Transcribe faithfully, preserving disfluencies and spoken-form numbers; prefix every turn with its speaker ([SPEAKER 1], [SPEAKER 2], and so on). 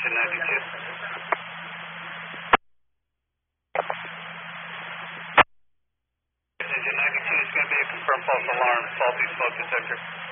[SPEAKER 1] Engine ninety-two. Engine ninety-two is going to be a confirmed false alarm, faulty smoke detector.